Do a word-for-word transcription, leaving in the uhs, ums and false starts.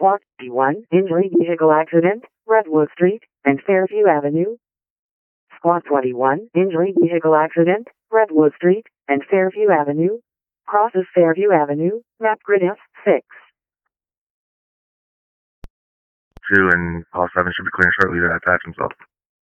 Squad D one, injury vehicle accident, Redwood Street and Fairview Avenue. Squad twenty-one, injury vehicle accident, Redwood Street and Fairview Avenue. Crosses Fairview Avenue, map grid F six. two and call seven should be clearing shortly to attach himself.